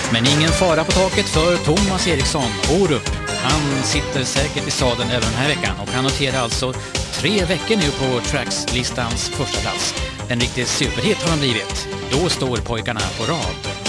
Men ingen fara på taket för Thomas Eriksson, Orup. Han sitter säkert i sadeln även den här veckan och han noterar alltså 3 veckor nu på Tracks-listans första plats. En riktig superhit har han blivit. Då står pojkarna på rad.